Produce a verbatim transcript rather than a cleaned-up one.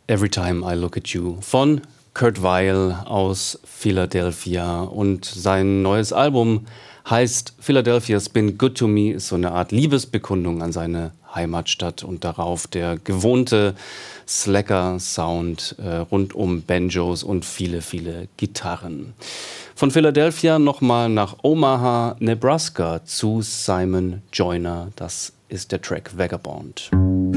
Every Time I Look at You von Kurt Weill aus Philadelphia. Und sein neues Album heißt Philadelphia's Been Good to Me, ist so eine Art Liebesbekundung an seine Heimatstadt und darauf der gewohnte Slacker-Sound äh, rund um Banjos und viele, viele Gitarren. Von Philadelphia nochmal nach Omaha, Nebraska zu Simon Joyner. Das ist der Track Vagabond.